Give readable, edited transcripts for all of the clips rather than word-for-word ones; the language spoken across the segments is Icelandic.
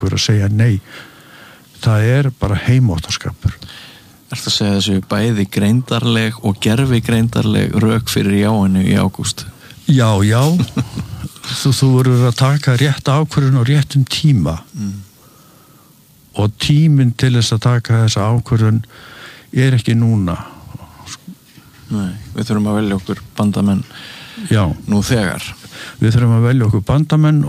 að segja nei. Það bara heimóttarskapur. Ertu að segja þessu bæði greindarleg og gervigreindarleg rök fyrir jáinu í ágúst? Já. Þú verður að taka rétt ákvörðun og réttum tíma. Og tíminn til þess að taka þessa ákvörðun ekki núna. Nei, við þurfum að velja okkur bandamenn nú þegar. Við þurfum að velja okkur bandamenn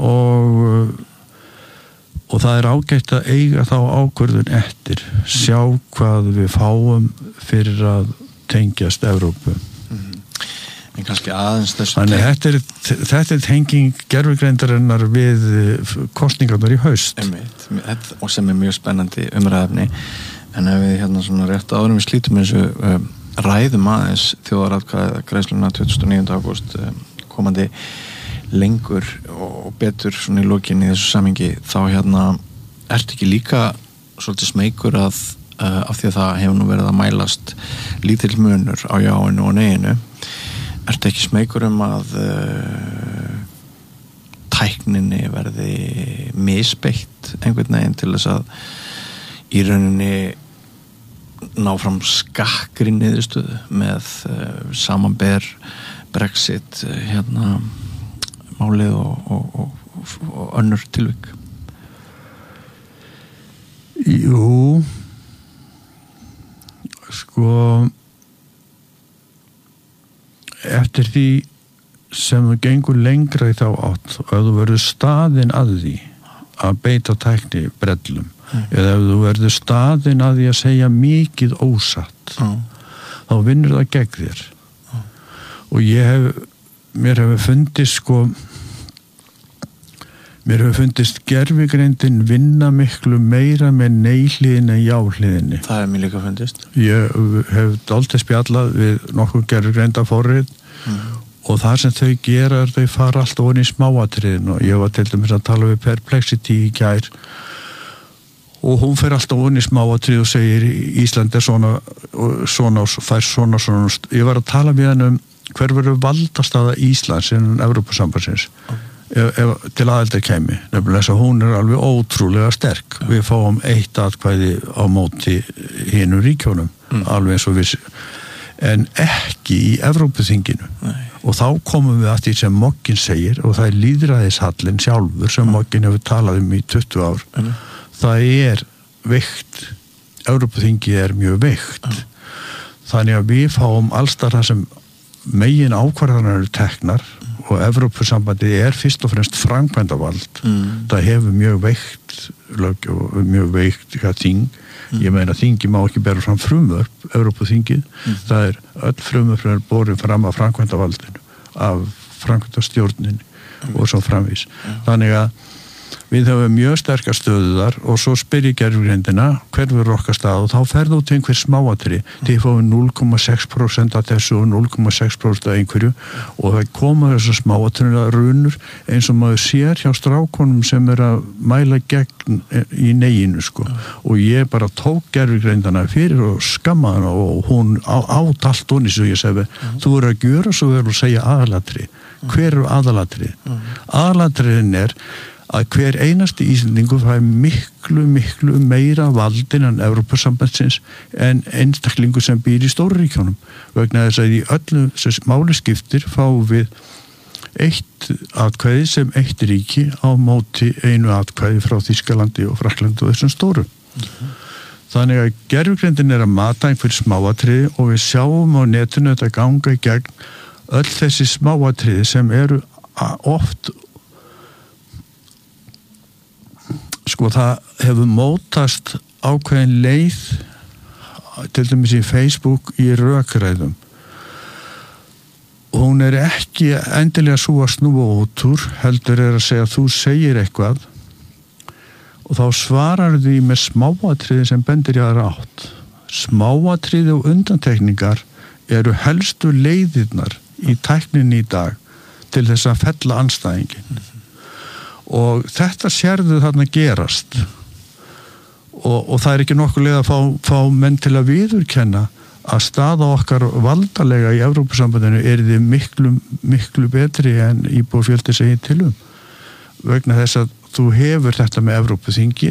og það ágætt að eiga þá ákvörðun eftir. Sjá hvað við fáum fyrir að tengjast Evrópu. En kannski aðeins þessu... Þannig þetta tenging gervigreindarinnar við kosningarnar í haust. Og sem mjög spennandi umræðefni. En ef við hérna svona rétt áður við slítum þessu ræðum aðeins þjóðaratkvæða greiðsluna 29. ágúst komandi lengur og betur svona í lokin í þessu samhengi, þá hérna ertu ekki líka svolítið smeykur af því að það hefur nú verið að mælast lítill munur á jáinu og neyinu. Ertu ekki smeykur að tækninni verði misbeitt einhvern veginn til þess að í rauninni ná fram skakkri niðurstöðu með samanber Brexit hérna málið og önnur tilvik? Jú, sko eftir því sem þú gengur lengra í þá átt og ef þú verður staðinn að því að beita tækni brellum eða ef þú verður staðinn að því að segja mikið ósatt þá vinnur það gegn þér og mér hefur fundist gervigreindin vinna miklu meira með nei-hliðinni en já-hliðinni. Það mér líka fundist. Ég hef dálítið spjallað við nokkuð gervigreindaforrið og það sem þau gera þau fara alltaf ofan í smáatriðin og ég var til dæmis að tala við Perplexity í gær og hún fer alltaf ofan í smáatrið og segir Ísland svona og fær svona. Ég var að tala við hann hver verður valdastaða Íslands innan Evrópusambandsins til aðeldar kæmi. Nefnilega þess að hún alveg ótrúlega sterk. Við fáum 1 atkvæði á móti hinum ríkjónum, alveg eins og við, en ekki í Evrópuþinginu. Og þá komum við að því sem Moggin segir, og það lýðræðishallinn sjálfur sem Moggin hefur talað í 20 ár. Það veikt. Evrópuþingið mjög veikt. Þannig að við fáum allstar það sem megin ákvarðanar eru teknar og Evrópusambandið fyrst og fremst framkvæmdavald. Það hefur mjög veikt löggjöf og mjög veikt þing. Ég meina þingi má ekki bera fram frumvörp, Evrópuþingið. Það öll frumvörp borin fram af framkvæmdavaldinu, af framkvæmdastjórninni og svo framvís. Þannig að við höfum mjög sterkar stöðuðar og svo spyr ég gervigreindina hver verður okkar stað og þá ferðu út einhver smáatri. Þið fáum 0,6% af þessu og 0,6% af einhverju og það koma þessar smáatrina runur eins og maður sér hjá strákonum sem að mæla gegn í neginu sko. Og ég bara tók gervigreindana fyrir og skamma hana og hún át allt honni svo ég segi þú verður að gjöra svo verður að segja aðalatri. Hver aðalatri? Aðalatriðin að hver einasti Íslendingur fær miklu meira valdin en Evrópusambandsins en einstaklingur sem býr í stóru ríkjónum vegna þess að í öllu sem máli skiptir fáum við 1 atkvæði sem 1 ríki á móti 1 atkvæði frá Þýskalandi og Frakklandi og þessum stóru. Þannig að gervigreindin að mata einhver smáatriði og við sjáum á netinu þetta ganga í gegn öll þessi smáatriði sem eru oft sko það hefur mótast ákveðin leið til dæmis í Facebook í rökræðum og hún ekki endilega svo að snúa út úr heldur að segja að þú segir eitthvað og þá svarar því með smáatriði sem bendir í aðra átt. Smáatriði og undantekningar eru helstu leiðirnar í tækninni í dag til þess að fella andstæðingin. Og þetta sérðu þarna gerast og það ekki nokkuð leið að fá menn til að viðurkenna að staða okkar valdalega í Evrópusambandinu þið miklu betri en íbúafjöldi segir til vegna þess að þú hefur þetta með Evrópuþingi